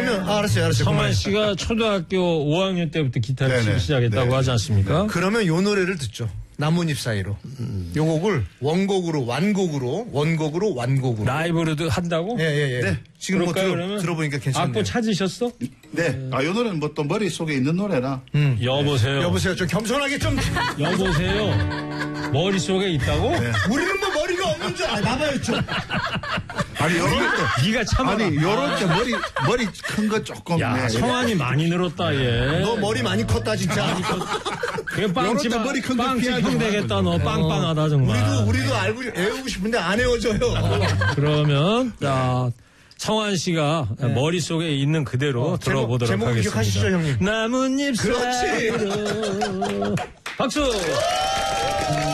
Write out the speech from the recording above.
그러면 알았어요. 성환 씨가 초등학교 5학년 때부터 기타를 치기 시작했다고 하지 않습니까? 그러면 요 노래를 듣죠. 나뭇잎 사이로. 요 곡을 원곡으로 완곡으로. 라이브로도 한다고? 예. 네. 지금 뭐 그러면 들어보니까 괜찮네요. 악보 찾으셨어? 네. 아, 요 노래는 뭐 또 머릿속에 있는 노래라. 여보세요. 여보세요. 좀 겸손하게 좀. 여보세요. 머릿속에 있다고? 네. 우리는 뭐 머리가 없는 줄 봐봐요 좀. 아니, 요럴 때. 네가 참아라. 아니, 요럴 때 머리 큰 거 조금. 야, 네. 성환이 많이 늘었다, 얘. 너 머리 많이 컸다 진짜. 그게 빵집, 요럴 때 머리 큰거 빵집 피하지 형 마. 되겠다, 너. 빵빵하다, 정말. 우리도 알고 애우고 싶은데 안 애워줘요. 그러면, 자, 성환 씨가 머릿속에 있는 그대로 들어보도록 제목 하겠습니다. 기억하시죠, 형님? 나뭇잎 그렇지. 사이로. 박수!